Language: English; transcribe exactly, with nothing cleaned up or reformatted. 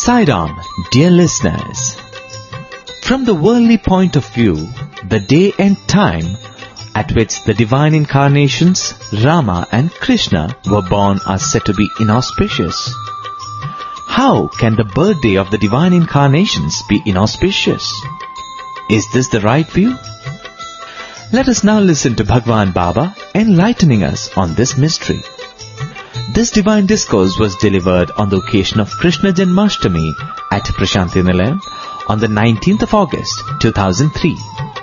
Sai Ram, dear listeners. From the worldly point of view, the day and time at which the divine incarnations, Rama and Krishna, were born are said to be inauspicious. How can the birthday of the divine incarnations be inauspicious? Is this the right view? Let us now listen to Bhagwan Baba enlightening us on this mystery. This divine discourse was delivered on the occasion of Krishna Janmashtami at Prashanti Nilayam on the nineteenth of August two thousand three.